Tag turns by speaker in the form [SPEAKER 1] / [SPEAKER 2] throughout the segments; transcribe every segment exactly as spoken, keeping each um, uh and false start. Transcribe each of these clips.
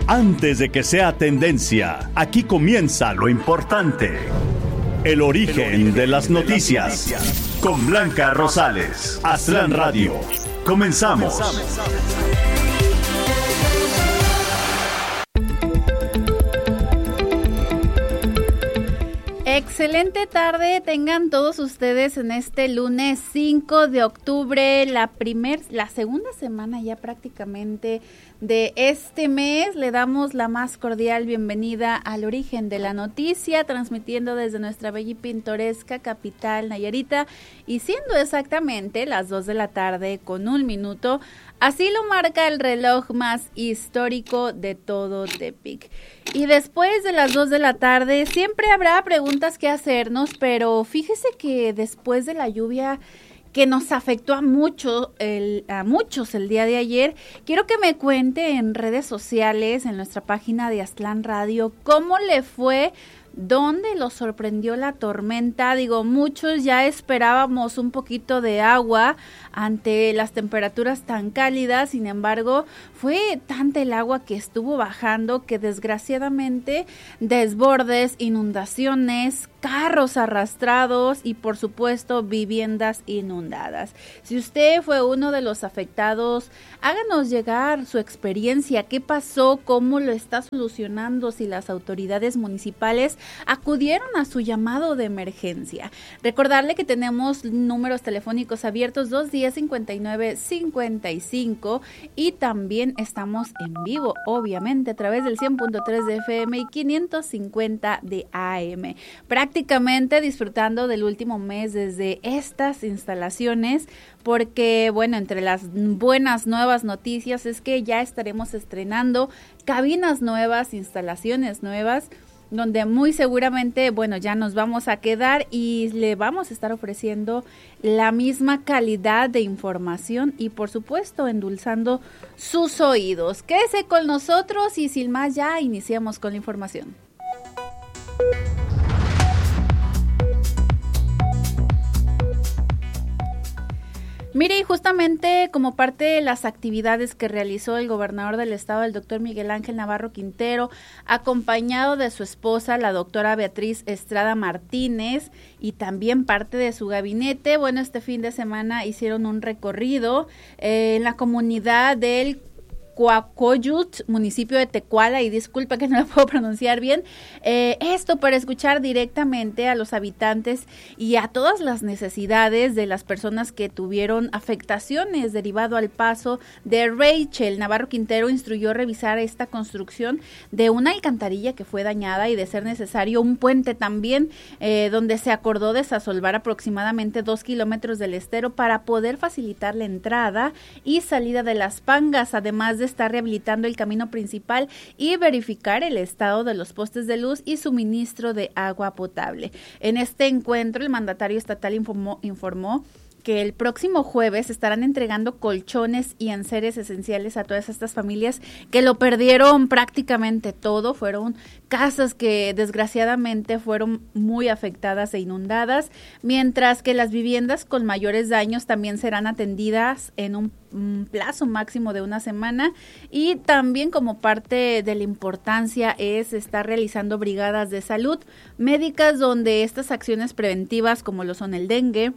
[SPEAKER 1] Antes de que sea tendencia, aquí comienza lo importante. El origen, El origen de las noticias. De las noticias. Con Blanca Rosales. Aztlán Radio. Comenzamos.
[SPEAKER 2] Excelente tarde tengan todos ustedes en este lunes cinco de octubre, la primer, la segunda semana ya prácticamente de este mes. Le damos la más cordial bienvenida al origen de la noticia, transmitiendo desde nuestra bella y pintoresca capital Nayarita, y siendo exactamente las dos de la tarde con un minuto, así lo marca el reloj más histórico de todo Tepic. Y después de las dos de la tarde siempre habrá preguntas que hacernos, pero fíjese que después de la lluvia que nos afectó a, mucho, el, a muchos el día de ayer, quiero que me cuente en redes sociales, en nuestra página de Aztlán Radio, cómo le fue, dónde lo sorprendió la tormenta. Digo, muchos ya esperábamos un poquito de agua ante las temperaturas tan cálidas, sin embargo, fue tanta el agua que estuvo bajando que desgraciadamente desbordes, inundaciones, carros arrastrados y por supuesto viviendas inundadas. Si usted fue uno de los afectados, háganos llegar su experiencia, qué pasó, cómo lo está solucionando, si las autoridades municipales acudieron a su llamado de emergencia. Recordarle que tenemos números telefónicos abiertos dos diez, cincuenta y nueve, cincuenta y cinco y también estamos en vivo, obviamente, a través del cien punto tres de F M y quinientos cincuenta de A M. Prácticamente disfrutando del último mes desde estas instalaciones, porque, bueno, entre las buenas nuevas noticias es que ya estaremos estrenando cabinas nuevas, instalaciones nuevas, donde muy seguramente, bueno, ya nos vamos a quedar y le vamos a estar ofreciendo la misma calidad de información y, por supuesto, endulzando sus oídos. Quédese con nosotros y sin más ya iniciamos con la información. Mire, y justamente como parte de las actividades que realizó el gobernador del estado, el doctor Miguel Ángel Navarro Quintero, acompañado de su esposa, la doctora Beatriz Estrada Martínez, y también parte de su gabinete, bueno, este fin de semana hicieron un recorrido eh, en la comunidad del Coacoyut, municipio de Tecuala, y disculpa que no lo puedo pronunciar bien, eh, esto para escuchar directamente a los habitantes y a todas las necesidades de las personas que tuvieron afectaciones derivado al paso de Rachel. Navarro Quintero instruyó revisar esta construcción de una alcantarilla que fue dañada y, de ser necesario, un puente también, eh, donde se acordó desasolvar aproximadamente dos kilómetros del estero para poder facilitar la entrada y salida de las pangas, además de estar rehabilitando el camino principal y verificar el estado de los postes de luz y suministro de agua potable. En este encuentro, el mandatario estatal informó, informó que el próximo jueves estarán entregando colchones y enseres esenciales a todas estas familias que lo perdieron prácticamente todo. Fueron casas que desgraciadamente fueron muy afectadas e inundadas, mientras que las viviendas con mayores daños también serán atendidas en un un plazo máximo de una semana. Y también, como parte de la importancia, es estar realizando brigadas de salud médicas, donde estas acciones preventivas, como lo son el dengue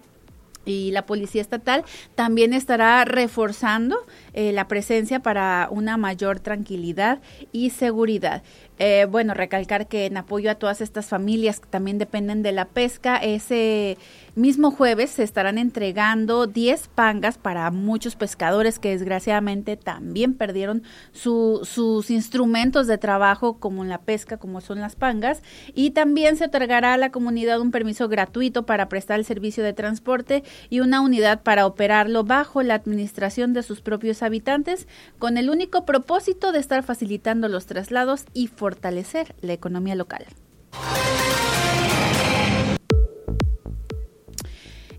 [SPEAKER 2] y la policía estatal, también estará reforzando eh, la presencia para una mayor tranquilidad y seguridad. Eh, bueno, recalcar que en apoyo a todas estas familias que también dependen de la pesca, ese mismo jueves se estarán entregando diez pangas para muchos pescadores que desgraciadamente también perdieron su, sus instrumentos de trabajo como en la pesca, como son las pangas, y también se otorgará a la comunidad un permiso gratuito para prestar el servicio de transporte y una unidad para operarlo bajo la administración de sus propios habitantes, con el único propósito de estar facilitando los traslados y fortalecer la economía local.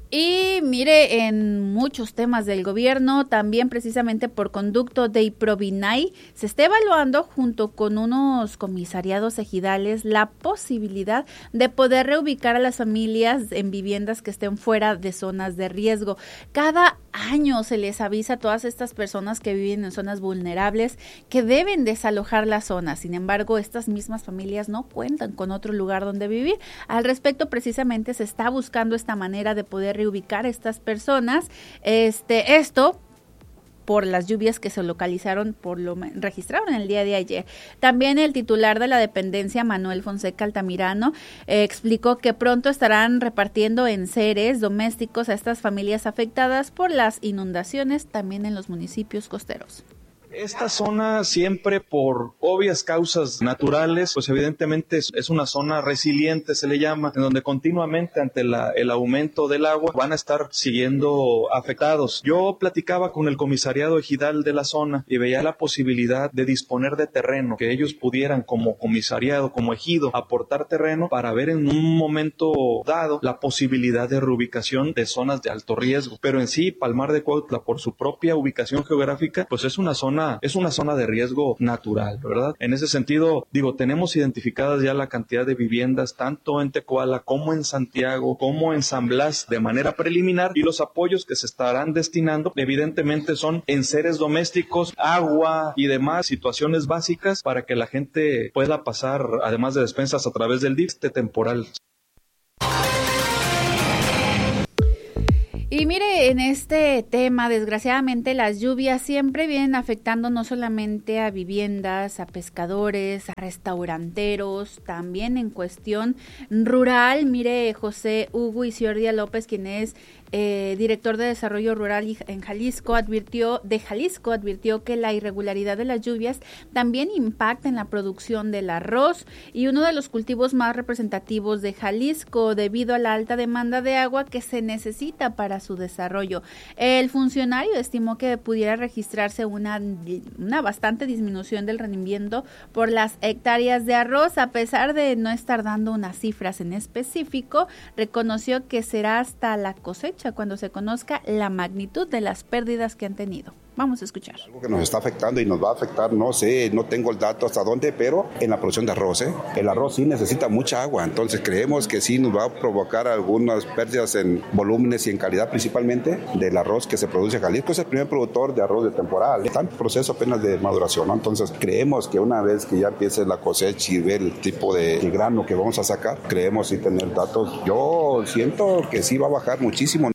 [SPEAKER 2] Y mire, en muchos temas del gobierno, también precisamente por conducto de Iprovinae, se está evaluando junto con unos comisariados ejidales la posibilidad de poder reubicar a las familias en viviendas que estén fuera de zonas de riesgo. Cada año se les avisa a todas estas personas que viven en zonas vulnerables que deben desalojar la zona. Sin embargo, estas mismas familias no cuentan con otro lugar donde vivir. Al respecto, precisamente se está buscando esta manera de poder reubicar a estas personas. Este, esto por las lluvias que se localizaron, por lo registraron el día de ayer. También el titular de la dependencia, Manuel Fonseca Altamirano, eh, explicó que pronto estarán repartiendo enseres domésticos a estas familias afectadas por las inundaciones, también en los municipios costeros.
[SPEAKER 3] Esta zona siempre por obvias causas naturales, pues evidentemente es, es una zona resiliente, se le llama, en donde continuamente ante la, el aumento del agua van a estar siguiendo afectados. Yo platicaba con el comisariado ejidal de la zona y veía la posibilidad de disponer de terreno, que ellos pudieran como comisariado, como ejido, aportar terreno para ver en un momento dado la posibilidad de reubicación de zonas de alto riesgo. Pero en sí, Palmar de Cuautla, por su propia ubicación geográfica, pues es una zona es una zona de riesgo natural, ¿verdad? En ese sentido, digo, tenemos identificadas ya la cantidad de viviendas tanto en Tecuala como en Santiago, como en San Blas de manera preliminar, y los apoyos que se estarán destinando evidentemente son enseres domésticos, agua y demás situaciones básicas para que la gente pueda pasar, además de despensas a través del D I F, este temporal.
[SPEAKER 2] Y mire, en este tema, desgraciadamente, las lluvias siempre vienen afectando no solamente a viviendas, a pescadores, a restauranteros, también en cuestión rural. Mire, José Hugo Isiordia López, quien es eh, director de Desarrollo Rural en Jalisco, advirtió, de Jalisco, advirtió que la irregularidad de las lluvias también impacta en la producción del arroz y uno de los cultivos más representativos de Jalisco, debido a la alta demanda de agua que se necesita para su desarrollo. El funcionario estimó que pudiera registrarse una, una bastante disminución del rendimiento por las hectáreas de arroz, a pesar de no estar dando unas cifras en específico. Reconoció que será hasta la cosecha cuando se conozca la magnitud de las pérdidas que han tenido. Vamos a escuchar.
[SPEAKER 4] Algo que nos está afectando y nos va a afectar, no sé, no tengo el dato hasta dónde, pero en la producción de arroz, ¿eh? El arroz sí necesita mucha agua, entonces creemos que sí nos va a provocar algunas pérdidas en volúmenes y en calidad, principalmente del arroz que se produce en Jalisco. Es el primer productor de arroz de temporal, está en proceso apenas de maduración, ¿no? Entonces creemos que una vez que ya empiece la cosecha y ver el tipo de, de grano que vamos a sacar, creemos sí tener datos. Yo siento que sí va a bajar muchísimo.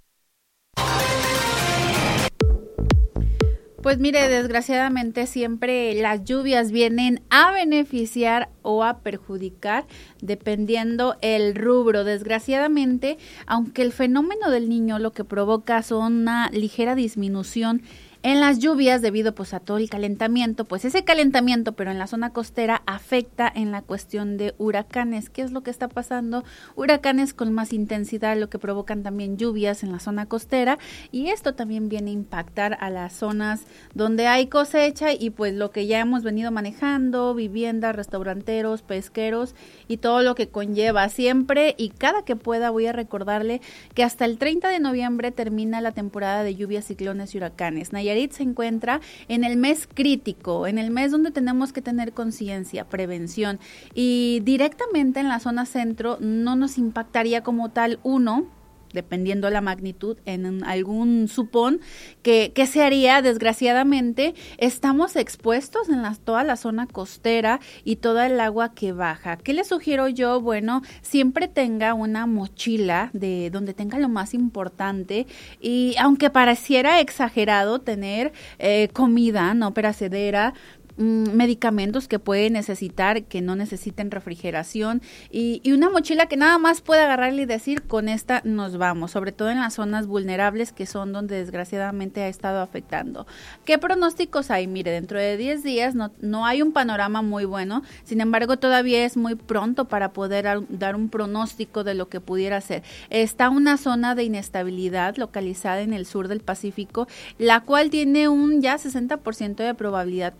[SPEAKER 2] Pues mire, desgraciadamente siempre las lluvias vienen a beneficiar o a perjudicar dependiendo el rubro. Desgraciadamente, aunque el fenómeno del Niño lo que provoca son una ligera disminución en las lluvias debido pues a todo el calentamiento, pues ese calentamiento pero en la zona costera afecta en la cuestión de huracanes. ¿Qué es lo que está pasando? Huracanes con más intensidad, lo que provocan también lluvias en la zona costera, y esto también viene a impactar a las zonas donde hay cosecha y pues lo que ya hemos venido manejando, viviendas, restauranteros, pesqueros y todo lo que conlleva. Siempre y cada que pueda voy a recordarle que hasta el treinta de noviembre termina la temporada de lluvias, ciclones y huracanes. Nayarit se encuentra en el mes crítico, en el mes donde tenemos que tener conciencia, prevención, y directamente en la zona centro no nos impactaría como tal uno, dependiendo la magnitud, en algún supón que, que se haría. Desgraciadamente estamos expuestos en la, toda la zona costera y toda el agua que baja. ¿Qué le sugiero yo? Bueno, siempre tenga una mochila de donde tenga lo más importante, y aunque pareciera exagerado tener eh, comida no perecedera, medicamentos que puede necesitar, que no necesiten refrigeración, y, y una mochila que nada más puede agarrarle y decir, con esta nos vamos, sobre todo en las zonas vulnerables que son donde desgraciadamente ha estado afectando. ¿Qué pronósticos hay? Mire, dentro de diez días no, no hay un panorama muy bueno, sin embargo todavía es muy pronto para poder a, dar un pronóstico de lo que pudiera ser. Está una zona de inestabilidad localizada en el sur del Pacífico, la cual tiene un ya sesenta por ciento de probabilidad para desarrollar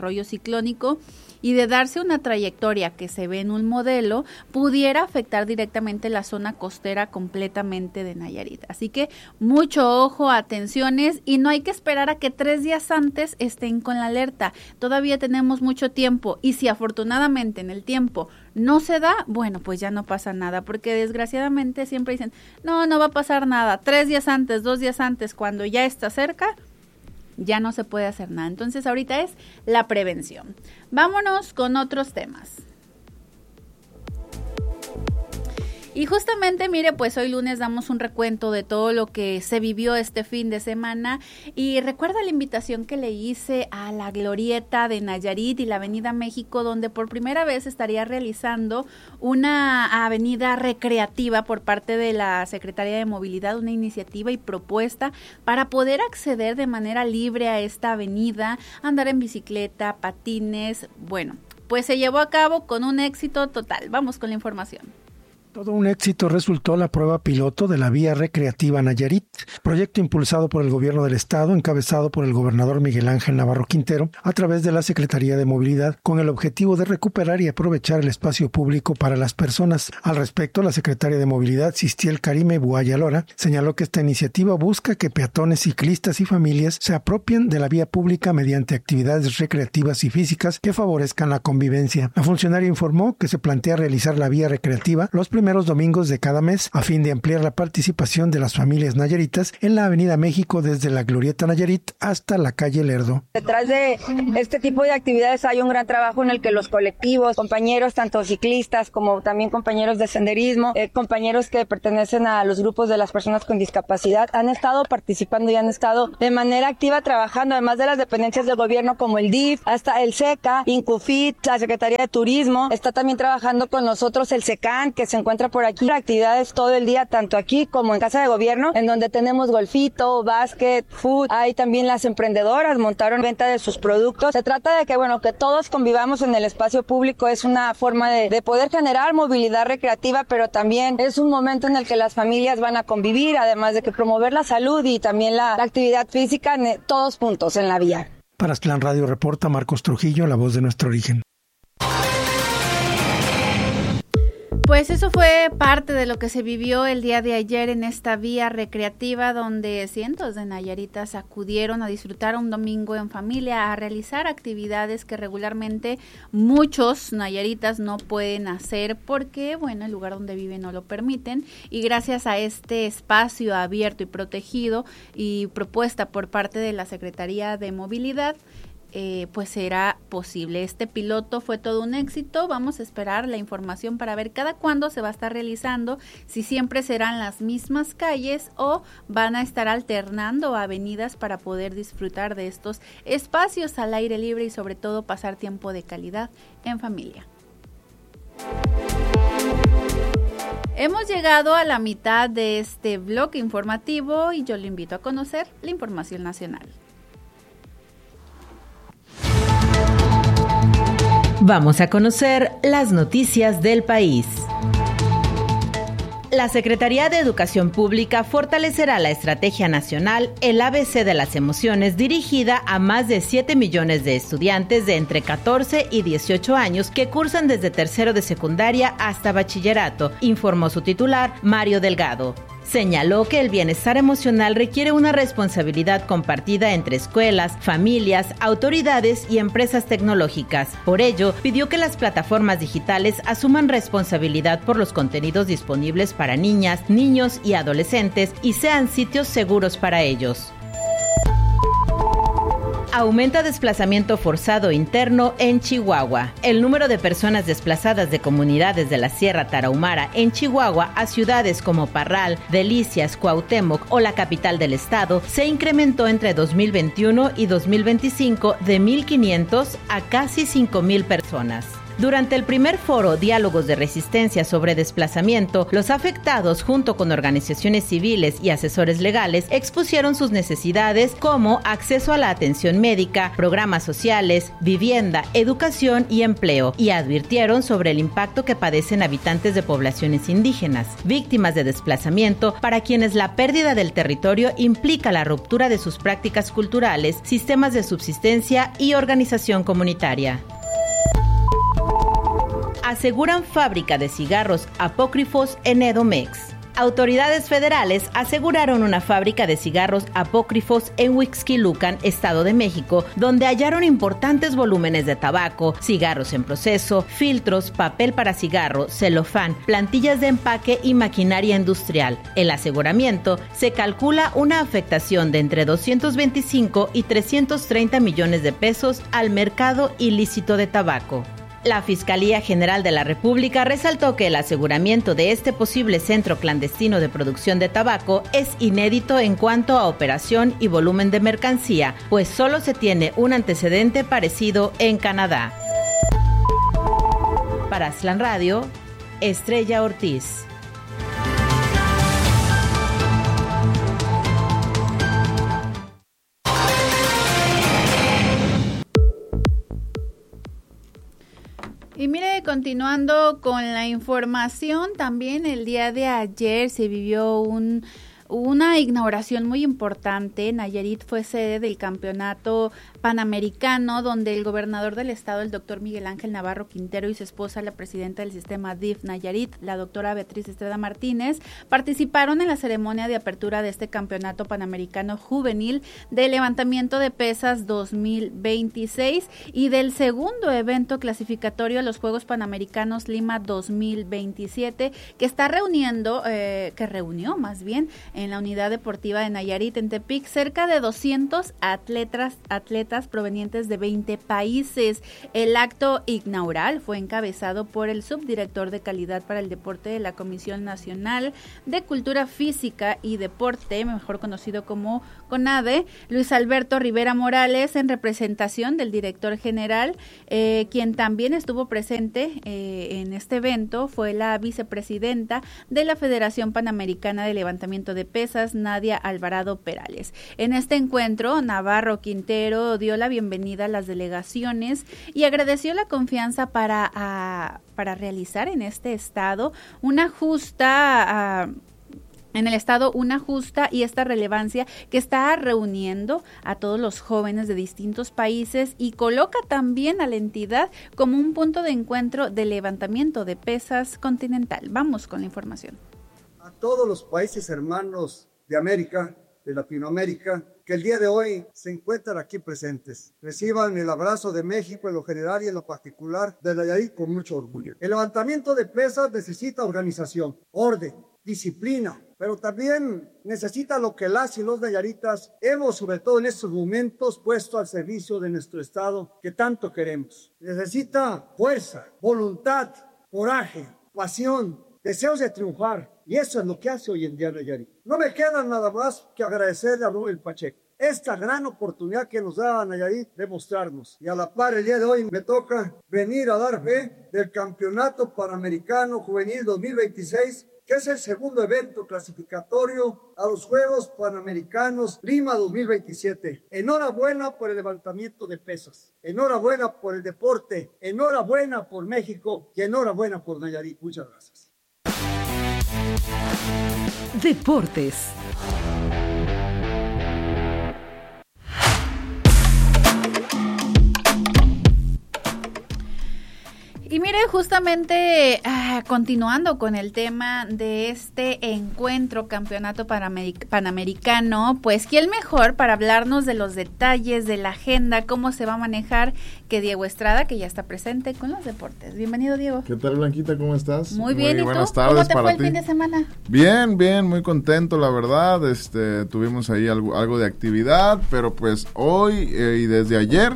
[SPEAKER 2] desarrollo ciclónico y de darse una trayectoria que se ve en un modelo, pudiera afectar directamente la zona costera completamente de Nayarit. Así que mucho ojo, atenciones, y no hay que esperar a que tres días antes estén con la alerta. Todavía tenemos mucho tiempo, y si afortunadamente en el tiempo no se da, bueno, pues ya no pasa nada, porque desgraciadamente siempre dicen, no, no va a pasar nada. Tres días antes, dos días antes, cuando ya está cerca, ya no se puede hacer nada. Entonces ahorita es la prevención. Vámonos con otros temas. Y justamente, mire, pues hoy lunes damos un recuento de todo lo que se vivió este fin de semana, y recuerda la invitación que le hice a la Glorieta de Nayarit y la Avenida México, donde por primera vez estaría realizando una avenida recreativa por parte de la Secretaría de Movilidad, una iniciativa y propuesta para poder acceder de manera libre a esta avenida, andar en bicicleta, patines. Bueno, pues se llevó a cabo con un éxito total. Vamos con la información.
[SPEAKER 5] Todo un éxito resultó la prueba piloto de la Vía Recreativa Nayarit, proyecto impulsado por el gobierno del estado, encabezado por el gobernador Miguel Ángel Navarro Quintero, a través de la Secretaría de Movilidad, con el objetivo de recuperar y aprovechar el espacio público para las personas. Al respecto, la secretaria de Movilidad, Sistiel Karime Buaya Lora, señaló que esta iniciativa busca que peatones, ciclistas y familias se apropien de la vía pública mediante actividades recreativas y físicas que favorezcan la convivencia. La funcionaria informó que se plantea realizar la vía recreativa los primeros primeros domingos de cada mes a fin de ampliar la participación de las familias nayaritas en la Avenida México desde la Glorieta Nayarit hasta la calle Lerdo.
[SPEAKER 6] Detrás de este tipo de actividades hay un gran trabajo en el que los colectivos, compañeros tanto ciclistas como también compañeros de senderismo, eh, compañeros que pertenecen a los grupos de las personas con discapacidad han estado participando y han estado de manera activa trabajando, además de las dependencias del gobierno como el D I F, hasta el SECA, Incufit, la Secretaría de Turismo, está también trabajando con nosotros el SECAN, que se encuentra por aquí, actividades todo el día, tanto aquí como en Casa de Gobierno, en donde tenemos golfito, básquet, food, hay también las emprendedoras, montaron venta de sus productos. Se trata de que, bueno, que todos convivamos en el espacio público, es una forma de, de poder generar movilidad recreativa, pero también es un momento en el que las familias van a convivir, además de que promover la salud y también la, la actividad física, en, todos juntos en la vía.
[SPEAKER 5] Para Aztlán Radio reporta Marcos Trujillo, la voz de nuestro origen.
[SPEAKER 2] Pues eso fue parte de lo que se vivió el día de ayer en esta vía recreativa, donde cientos de nayaritas acudieron a disfrutar un domingo en familia, a realizar actividades que regularmente muchos nayaritas no pueden hacer porque, bueno, el lugar donde viven no lo permiten, y gracias a este espacio abierto y protegido y propuesta por parte de la Secretaría de Movilidad, Eh, pues será posible. Este piloto fue todo un éxito. Vamos a esperar la información para ver cada cuándo se va a estar realizando, si siempre serán las mismas calles o van a estar alternando avenidas para poder disfrutar de estos espacios al aire libre y sobre todo pasar tiempo de calidad en familia. Hemos llegado a la mitad de este bloque informativo y yo le invito a conocer la información nacional.
[SPEAKER 7] Vamos a conocer las noticias del país. La Secretaría de Educación Pública fortalecerá la estrategia nacional El A B C de las Emociones, dirigida a más de siete millones de estudiantes de entre catorce y dieciocho años que cursan desde tercero de secundaria hasta bachillerato, informó su titular, Mario Delgado. Señaló que el bienestar emocional requiere una responsabilidad compartida entre escuelas, familias, autoridades y empresas tecnológicas. Por ello, pidió que las plataformas digitales asuman responsabilidad por los contenidos disponibles para niñas, niños y adolescentes y sean sitios seguros para ellos. Aumenta desplazamiento forzado interno en Chihuahua. El número de personas desplazadas de comunidades de la Sierra Tarahumara en Chihuahua a ciudades como Parral, Delicias, Cuauhtémoc o la capital del estado se incrementó entre dos mil veintiuno y dos mil veinticinco de mil quinientos a casi cinco mil personas. Durante el primer foro Diálogos de Resistencia sobre Desplazamiento, los afectados, junto con organizaciones civiles y asesores legales, expusieron sus necesidades como acceso a la atención médica, programas sociales, vivienda, educación y empleo, y advirtieron sobre el impacto que padecen habitantes de poblaciones indígenas, víctimas de desplazamiento, para quienes la pérdida del territorio implica la ruptura de sus prácticas culturales, sistemas de subsistencia y organización comunitaria. Aseguran fábrica de cigarros apócrifos en Edomex. Autoridades federales aseguraron una fábrica de cigarros apócrifos en Huixquilucan, Estado de México, donde hallaron importantes volúmenes de tabaco, cigarros en proceso, filtros, papel para cigarro, celofán, plantillas de empaque y maquinaria industrial. El aseguramiento se calcula una afectación de entre doscientos veinticinco y trescientos treinta millones de pesos al mercado ilícito de tabaco. La Fiscalía General de la República resaltó que el aseguramiento de este posible centro clandestino de producción de tabaco es inédito en cuanto a operación y volumen de mercancía, pues solo se tiene un antecedente parecido en Canadá. Para Aztlán Radio, Estrella Ortiz.
[SPEAKER 2] Y mire, continuando con la información, también el día de ayer se vivió un una inauguración muy importante. Nayarit fue sede del campeonato panamericano, donde el gobernador del estado, el doctor Miguel Ángel Navarro Quintero, y su esposa, la presidenta del sistema D I F Nayarit, la doctora Beatriz Estrada Martínez, participaron en la ceremonia de apertura de este campeonato panamericano juvenil de levantamiento de pesas dos mil veintiséis y del segundo evento clasificatorio a los Juegos Panamericanos Lima dos mil veintisiete, que está reuniendo, eh, que reunió más bien en la unidad deportiva de Nayarit en Tepic cerca de doscientos atletas, atletas provenientes de veinte países. El acto inaugural fue encabezado por el subdirector de calidad para el deporte de la Comisión Nacional de Cultura Física y Deporte, mejor conocido como CONADE, Luis Alberto Rivera Morales, en representación del director general. Eh, quien también estuvo presente eh, en este evento fue la vicepresidenta de la Federación Panamericana de Levantamiento de Pesas, Nadia Alvarado Perales. En este encuentro, Navarro Quintero dio la bienvenida a las delegaciones y agradeció la confianza para, a, para realizar en este estado una justa... A, en el estado una justa y esta relevancia que está reuniendo a todos los jóvenes de distintos países y coloca también a la entidad como un punto de encuentro de levantamiento de pesas continental. Vamos con la información.
[SPEAKER 8] A todos los países hermanos de América, de Latinoamérica, que el día de hoy se encuentran aquí presentes. Reciban el abrazo de México en lo general y en lo particular de Nayarit con mucho orgullo. El levantamiento de pesas necesita organización, orden, disciplina, pero también necesita lo que las y los nayaritas hemos, sobre todo en estos momentos, puesto al servicio de nuestro estado que tanto queremos. Necesita fuerza, voluntad, coraje, pasión, deseos de triunfar, y eso es lo que hace hoy en día Nayarit. No me queda nada más que agradecerle a Rubén Pacheco esta gran oportunidad que nos da a Nayarit de mostrarnos. Y a la par, el día de hoy me toca venir a dar fe del Campeonato Panamericano Juvenil dos mil veintiséis, que es el segundo evento clasificatorio a los Juegos Panamericanos Lima dos mil veintisiete. Enhorabuena por el levantamiento de pesas, enhorabuena por el deporte, enhorabuena por México y enhorabuena por Nayarit. Muchas gracias.
[SPEAKER 9] Deportes.
[SPEAKER 2] Y mire, justamente ah, continuando con el tema de este encuentro campeonato panameric- panamericano, pues ¿quién mejor para hablarnos de los detalles de la agenda, cómo se va a manejar, que Diego Estrada, que ya está presente con los deportes? Bienvenido, Diego.
[SPEAKER 10] ¿Qué tal, Blanquita? ¿Cómo estás?
[SPEAKER 2] Muy bien,
[SPEAKER 10] muy
[SPEAKER 2] ¿y
[SPEAKER 10] buenas
[SPEAKER 2] tú?
[SPEAKER 10] Tardes
[SPEAKER 2] ¿Cómo te
[SPEAKER 10] para
[SPEAKER 2] fue el
[SPEAKER 10] ti.
[SPEAKER 2] fin de semana?
[SPEAKER 10] Bien, bien, muy contento, la verdad. Este, tuvimos ahí algo, algo de actividad, pero pues hoy eh, y desde ayer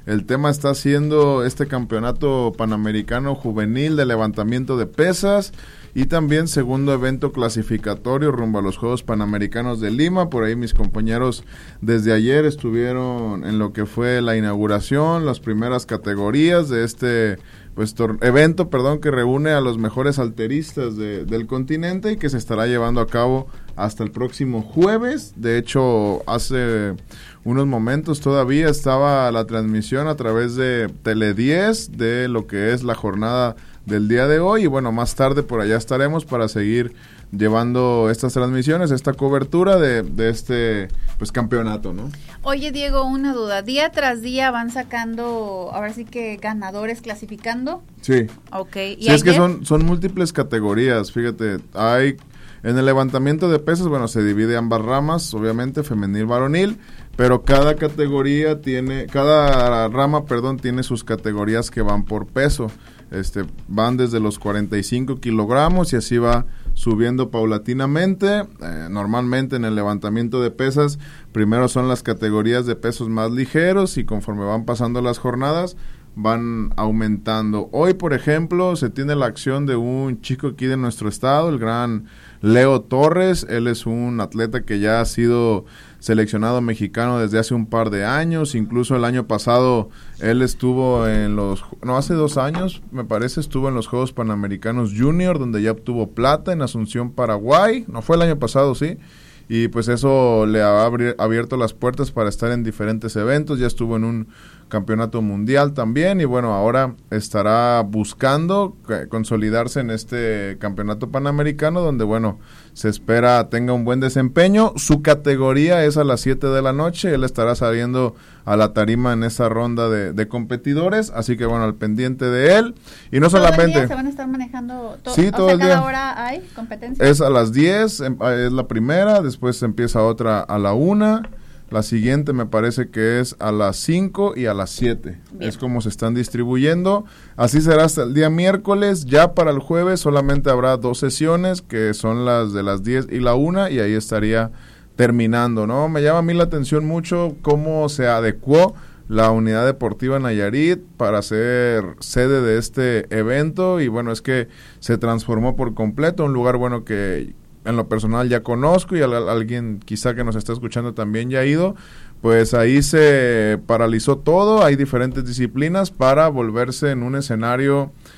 [SPEAKER 10] El tema está siendo este campeonato panamericano juvenil de levantamiento de pesas y también segundo evento clasificatorio rumbo a los Juegos Panamericanos de Lima. Por ahí mis compañeros desde ayer estuvieron en lo que fue la inauguración, las primeras categorías de este pues tor- evento, perdón, que reúne a los mejores halteristas de, del continente y que se estará llevando a cabo hasta el próximo jueves. De hecho, hace unos momentos todavía estaba la transmisión a través de Tele diez de lo que es la jornada del día de hoy y bueno, más tarde por allá estaremos para seguir llevando estas transmisiones, esta cobertura de, de este pues campeonato, ¿no?
[SPEAKER 2] Oye, Diego, una duda, día tras día van sacando, ahora sí que ganadores clasificando.
[SPEAKER 10] Sí.
[SPEAKER 2] Ok. ¿Y
[SPEAKER 10] sí, es que son, son múltiples categorías, fíjate, hay en el levantamiento de pesas, bueno, se divide ambas ramas, obviamente, femenil, varonil, pero cada categoría tiene, cada rama, perdón, tiene sus categorías que van por peso. Este, van desde los cuarenta y cinco kilogramos y así va subiendo paulatinamente. Eh, normalmente en el levantamiento de pesas, primero son las categorías de pesos más ligeros y conforme van pasando las jornadas, van aumentando. Hoy, por ejemplo, se tiene la acción de un chico aquí de nuestro estado, el gran Leo Torres. Él es un atleta que ya ha sido seleccionado mexicano desde hace un par de años, incluso el año pasado él estuvo en los, no, hace dos años me parece, estuvo en los Juegos Panamericanos Junior, donde ya obtuvo plata en Asunción, Paraguay, no fue el año pasado, sí, y pues eso le ha abri- abierto las puertas para estar en diferentes eventos, ya estuvo en un campeonato mundial también y bueno, ahora estará buscando eh, consolidarse en este campeonato panamericano donde bueno, se espera tenga un buen desempeño. Su categoría es a las siete de la noche, él estará saliendo a la tarima en esa ronda de, de competidores, así que bueno, al pendiente de él. Y no
[SPEAKER 2] ¿Todo
[SPEAKER 10] solamente...
[SPEAKER 2] el día se van a estar manejando? To-
[SPEAKER 10] sí,
[SPEAKER 2] o
[SPEAKER 10] todo
[SPEAKER 2] sea,
[SPEAKER 10] el
[SPEAKER 2] cada
[SPEAKER 10] día.
[SPEAKER 2] hora hay competencia.
[SPEAKER 10] Es a las diez, em, es la primera, después empieza otra a la una. La siguiente me parece que es a las cinco y a las siete.
[SPEAKER 2] Bien.
[SPEAKER 10] Es como se están distribuyendo. Así será hasta el día miércoles. Ya para el jueves solamente habrá dos sesiones, que son las de las diez y la una, y ahí estaría terminando, ¿no? Me llama a mí la atención mucho cómo se adecuó la Unidad Deportiva Nayarit para ser sede de este evento. Y bueno, es que se transformó por completo. Un lugar, bueno, que en lo personal ya conozco y a, a alguien quizá que nos está escuchando también ya ha ido, pues ahí se paralizó todo, hay diferentes disciplinas para volverse en un escenario